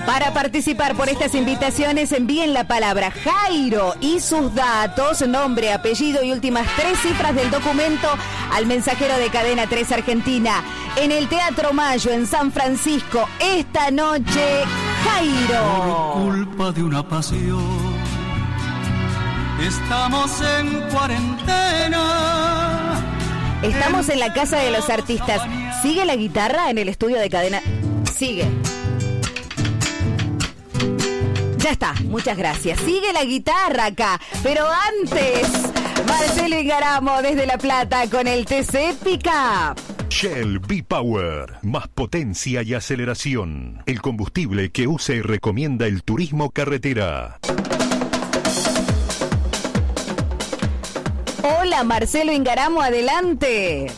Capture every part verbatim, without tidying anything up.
Para participar por estas invitaciones, envíen la palabra Jairo y sus datos, nombre, apellido y últimas tres cifras del documento al mensajero de Cadena tres Argentina. En el Teatro Mayo, en San Francisco, esta noche, Jairo. Por culpa de una pasión, estamos en cuarentena. Estamos en la Casa de los Artistas. ¿Sigue la guitarra en el estudio de Cadena? Sigue. Ya está, muchas gracias. Sigue la guitarra acá, pero antes, Marcelo Ingaramo desde La Plata con el T C Pickup. Shell V-Power, más potencia y aceleración. El combustible que usa y recomienda el turismo carretera. Hola, Marcelo Ingaramo, adelante.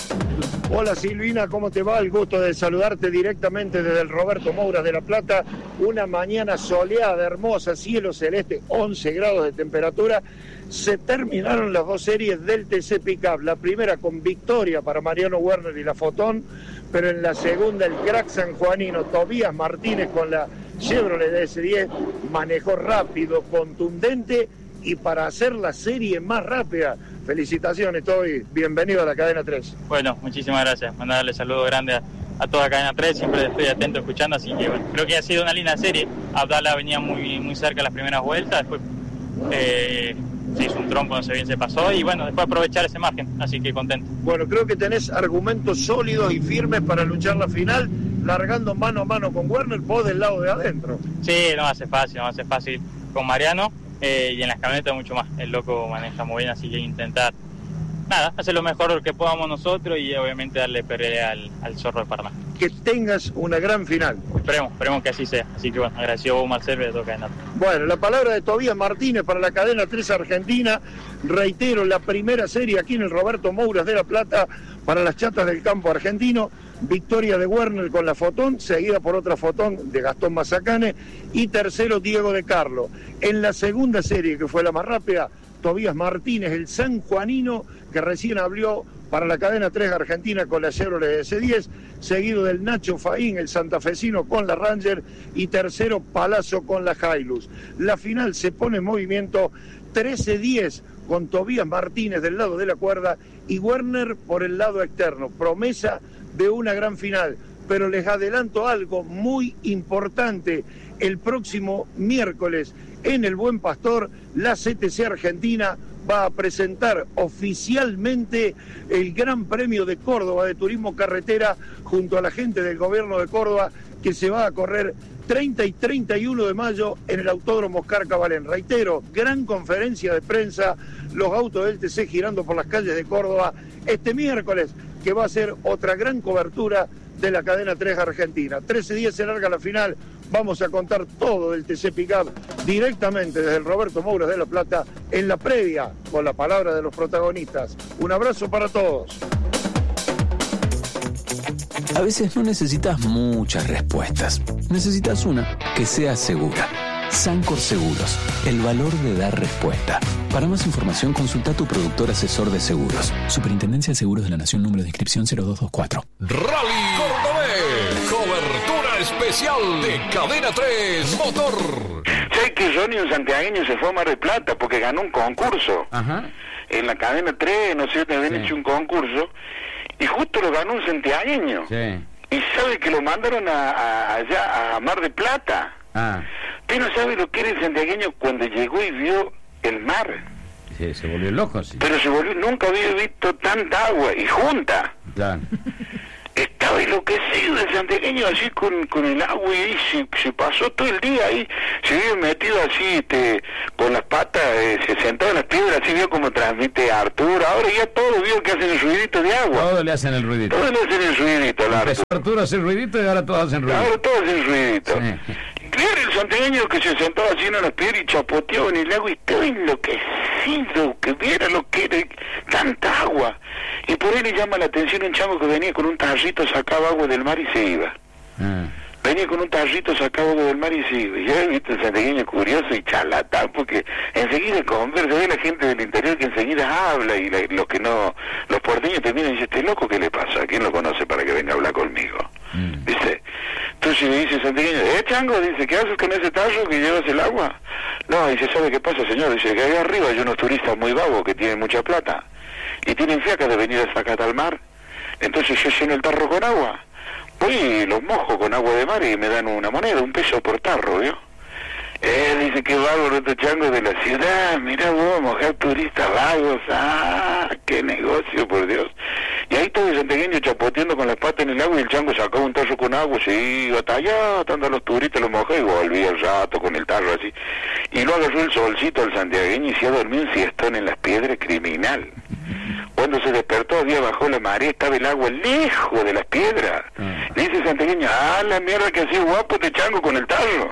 Hola Silvina, ¿cómo te va? El gusto de saludarte directamente desde el Roberto Moura de La Plata. Una mañana soleada, hermosa, cielo celeste, once grados de temperatura. Se terminaron las dos series del T C Pickup. La primera con victoria para Mariano Werner y la Fotón, pero en la segunda el crack sanjuanino Tobías Martínez con la Chevrolet D S diez manejó rápido, contundente y para hacer la serie más rápida. Felicitaciones, Toby. Bienvenido a la Cadena tres. Bueno, muchísimas gracias. Mandarle saludos grandes a, a toda Cadena tres. Siempre estoy atento escuchando, así que bueno, creo que ha sido una linda serie. Abdala venía muy muy cerca las primeras vueltas, después eh, se hizo un trompo, no sé bien, se pasó y bueno, después aprovechar ese margen, así que contento. Bueno, creo que tenés argumentos sólidos y firmes para luchar la final, largando mano a mano con Werner, vos del lado de adentro. Sí, no hace fácil, no hace fácil con Mariano. Eh, y en las camionetas mucho más, el loco maneja muy bien, así que intentar, nada, hacer lo mejor que podamos nosotros y obviamente darle pelea al, al zorro de Paraná. Que tengas una gran final. Esperemos, esperemos que así sea, así que bueno, agradecido a vos Marcelo y a toda Cadena. Bueno, la palabra de Tobías Martínez para la Cadena tres Argentina, reitero, la primera serie aquí en el Roberto Mouras de La Plata para las chatas del campo argentino. Victoria de Werner con la Fotón, seguida por otra Fotón de Gastón Mazacane y tercero Diego de Carlo. En la segunda serie, que fue la más rápida, Tobías Martínez, el sanjuanino que recién abrió para la Cadena tres Argentina con la Chevrolet D S diez, seguido del Nacho Faín, el santafesino con la Ranger y tercero Palazzo con la Hilux. La final se pone en movimiento trece diez con Tobías Martínez del lado de la cuerda y Werner por el lado externo. Promesa de una gran final, pero les adelanto algo muy importante. El próximo miércoles en el Buen Pastor, la C T C Argentina va a presentar oficialmente el Gran Premio de Córdoba de Turismo Carretera junto a la gente del gobierno de Córdoba, que se va a correr treinta y treinta y uno de mayo en el Autódromo Oscar Cabalén. Reitero, gran conferencia de prensa, los autos del T C girando por las calles de Córdoba este miércoles, que va a ser otra gran cobertura de la Cadena tres Argentina. trece días se larga la final, vamos a contar todo del T C Pickup directamente desde el Roberto Mouras de La Plata en la previa, con la palabra de los protagonistas. Un abrazo para todos. A veces no necesitas muchas respuestas, necesitas una que sea segura. Sancor Seguros, el valor de dar respuesta. Para más información, consulta a tu productor asesor de seguros. Superintendencia de Seguros de la Nación, número de inscripción cero dos dos cuatro. Rally Cordobés, cobertura especial de Cadena tres Motor. Sé que Johnny, un santiagueño, se fue a Mar del Plata porque ganó un concurso. Ajá. En la Cadena tres, no sé, te habían sí. hecho un concurso y justo lo ganó un santiagueño. Sí. Y sabe que lo mandaron a, a, allá a Mar del Plata. Ah. Pero sabe lo que era el santiagueño cuando llegó y vio el mar. Sí, se volvió loco, sí. Pero se volvió, nunca había visto tanta agua y junta. Claro. Estaba enloquecido el santiagueño así con, con el agua y se, se pasó todo el día ahí, se vio metido así, este, con las patas, eh, se sentó en las piedras, así vio como transmite a Arturo. Ahora ya todos vio que hacen el ruidito de agua. Todos le hacen el ruidito. Todos le hacen el ruidito, Empezó Arturo. Arturo a hacer ruidito y ahora todos hacen ruidito. Ahora todos hacen ruidito. Sí. Claro, el santiagueño que se sentó así en las piedras y chapoteaba en el agua y estaba enloquecido, que viera lo que era tanta agua. Y por ahí le llama la atención un chamo que venía con un tarrito, sacaba agua del mar y se iba. Ah. Venía con un tarrito, sacaba agua del mar y se iba. Y yo he visto el santiagueño curioso y charlatán, porque enseguida conversa, ve la gente del interior que enseguida habla, y la, los que no, los porteños te miran y dicen, este loco, ¿qué le pasa? ¿A quién lo conoce para que venga a hablar conmigo? Mm. ¿Viste? Entonces le dice Santiagueño, eh, Chango, dice, ¿qué haces con ese tarro que llevas el agua? No, dice, ¿sabe qué pasa, señor? Dice, que ahí arriba hay unos turistas muy vagos que tienen mucha plata y tienen fiaca de venir hasta acá al mar. Entonces yo lleno el tarro con agua, voy y los mojo con agua de mar y me dan una moneda, un peso por tarro, ¿vio? Eh, dice, qué bárbaro estos changos de la ciudad, mira vos, mojar turistas vagos, ah, qué negocio, por Dios. Y ahí todo el santiagueño chapoteando con las patas en el agua y el chango sacaba un tarro con agua, se iba hasta allá, tanto a los turistas los mojaba y volvía al rato con el tarro así. Y lo agarró el solcito al santiagueño y se ha dormido un siestón en las piedras criminal. Cuando se despertó, había bajado la marea, estaba el agua lejos de las piedras. Le dice el santiagueño, ah, la mierda que hacía guapo este chango con el tarro.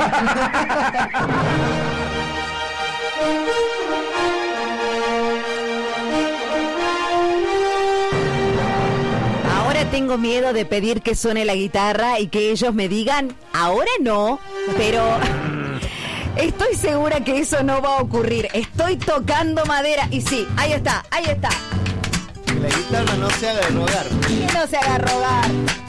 Ahora tengo miedo de pedir que suene la guitarra y que ellos me digan, ahora no, pero estoy segura que eso no va a ocurrir. Estoy tocando madera y sí, ahí está, ahí está. Que la guitarra no se haga de rogar. Que no se haga rogar.